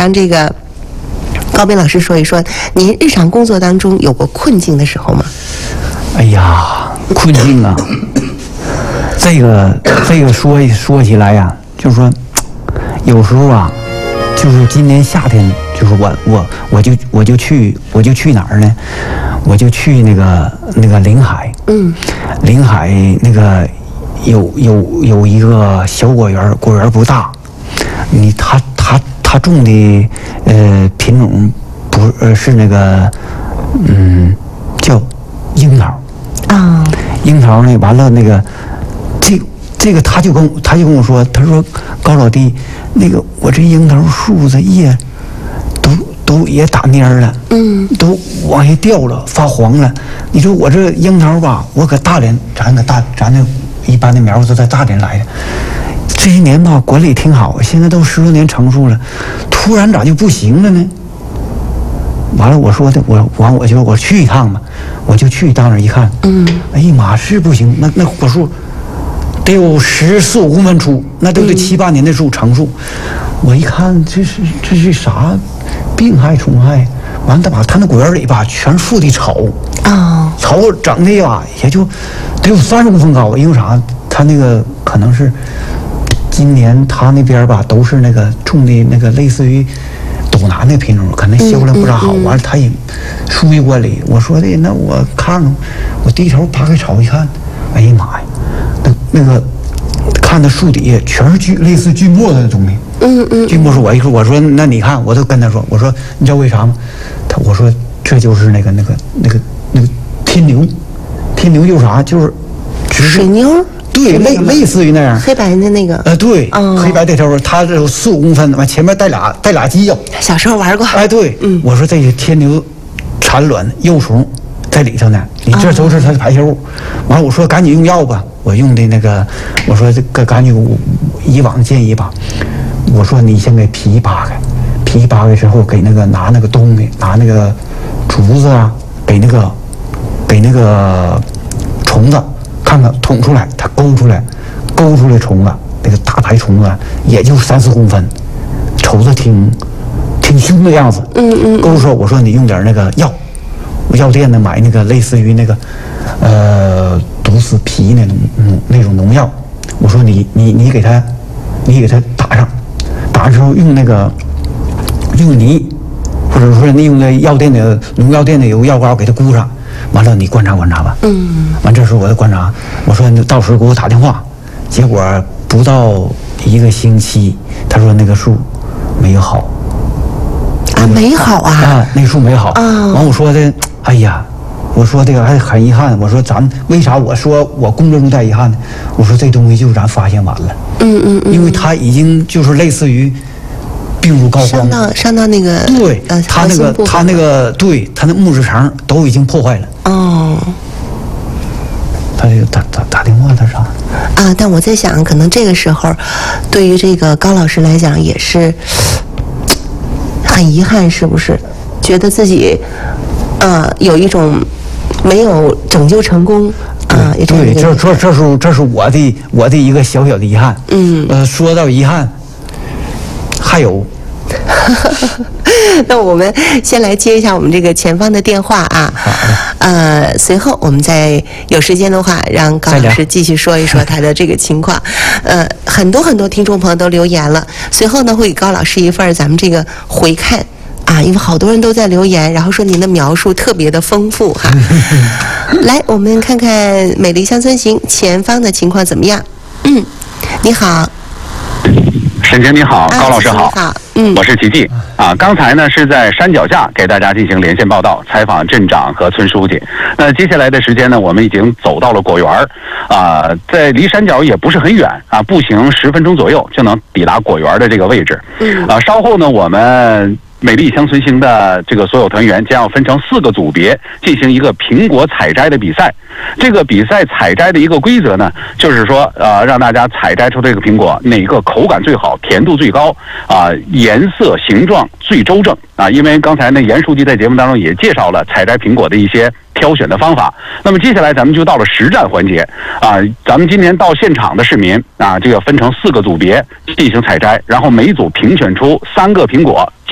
让这个高斌老师说一说，您日常工作当中有过困境的时候吗？ 哎呀，困境啊，这个说起来呀，就是说，有时候啊，就是今年夏天，就是我就去哪儿呢？我就去那个临海，临海那个有一个小果园，果园不大，他种的品种不是那个叫樱桃啊，樱桃呢，完了那个这个他就跟我说，他说高老弟，那个我这樱桃树的叶都也打蔫了，都往下掉了，发黄了。你说我这樱桃吧，我搁大连，咱那一般的苗都在大连来的。这些年吧，管理挺好，现在都10多年成熟了，突然咋就不行了呢？完了，我说我去一趟吧，我就去到那儿一看，哎呀妈，是不行，那果树得有14、15公分粗，那都得7、8年的树成熟。我一看，这是啥病害虫害？完了，他那果园里吧，全树的草啊，草整的吧，也就得有30公分高。因为啥？他那个可能是今年他那边吧，都是那个种的那个类似于斗南那品种，可能销量不咋好。完了，他也疏于管理。我说的，那我看看，我低头扒开草一看，哎呀妈呀，那个看那树底下全是类似锯末的那东西。锯末是我说那你看，我都跟他说，我说你知道为啥吗？我说这就是那个天牛，天牛就是啥？就是水妞。 对，类似于那样， 黑白的那个。 对，黑白带头，它这有4、5公分，完前面带俩犄角。 小时候玩过。 哎，对，我说这个天牛产卵幼虫在里头呢，你这都是它的排泄物。完了，我说赶紧用药吧，我用的那个，我说这个赶紧以往建议吧，我说你先给皮扒开，皮扒开之后给那个拿那个东西，拿那个竹子啊，给那个虫子。看看捅出来，它勾出来虫子，那个大排虫子也就3、4公分，瞅着挺凶的样子。勾出来，我说你用点那个药，药店呢买那个类似于那个毒死皮那种农药。我说你给它打上之后用泥，或者说你用那农药店的有个药膏给它箍上。完了，你观察吧。完这时候我就观察，我说你到时候给我打电话。结果不到1个星期，他说那个树没好。 啊，没好啊？ 啊，那树没好。完我说的，哎呀，我说这个还很遗憾。我说咱为啥我说我工作中带遗憾呢？我说这东西就是咱发现晚了。因为它已经就是类似于病入膏肓， 伤到那个对，他那个对他那木质层都已经破坏了。他就打电话他啥啊？但我在想，可能这个时候，对于这个高老师来讲也是很遗憾，是不是？觉得自己有一种没有拯救成功啊。 对，这是我的一个小小的遗憾。说到遗憾，还有。 那我们先来接一下我们这个前方的电话啊。随后我们再有时间的话，让高老师继续说一说他的这个情况。很多听众朋友都留言了，随后呢会给高老师一份咱们这个回看啊，因为好多人都在留言，然后说您的描述特别的丰富哈。来，我们看看《美丽乡村行》前方的情况怎么样？你好。 沈姐你好，高老师好，我是奇迹啊。刚才呢是在山脚下给大家进行连线报道，采访镇长和村书记。那接下来的时间呢，我们已经走到了果园啊，在离山脚也不是很远啊，步行10分钟左右就能抵达果园的这个位置。稍后呢，我们美丽乡村行的这个所有团员将要分成4个组别进行一个苹果采摘的比赛。这个比赛采摘的一个规则呢，就是说让大家采摘出这个苹果哪个口感最好，甜度最高颜色形状最周正啊。因为刚才呢严书记在节目当中也介绍了采摘苹果的一些挑选的方法。那么接下来咱们就到了实战环节啊，咱们今天到现场的市民啊，这个分成4个组别进行采摘，然后每组评选出3个苹果。